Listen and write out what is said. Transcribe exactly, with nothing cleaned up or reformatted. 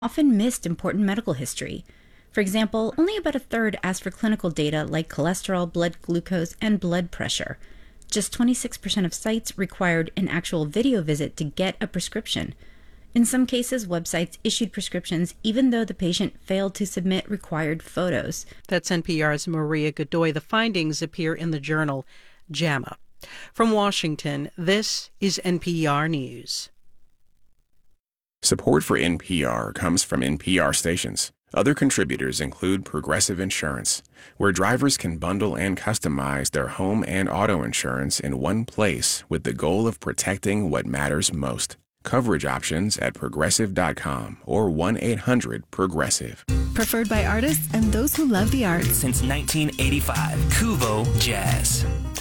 often missed important medical history. For example, only about a third asked for clinical data like cholesterol, blood glucose, and blood pressure. Just twenty-six percent of sites required an actual video visit to get a prescription. In some cases, websites issued prescriptions even though the patient failed to submit required photos. That's N P R's Maria Godoy. The findings appear in the journal JAMA. From Washington, this is N P R News. Support for N P R comes from N P R stations. Other contributors include Progressive Insurance, where drivers can bundle and customize their home and auto insurance in one place with the goal of protecting what matters most. Coverage options at progressive dot com or one eight hundred progressive. Preferred by artists and those who love the arts. Since nineteen eighty-five, Kuvo Jazz.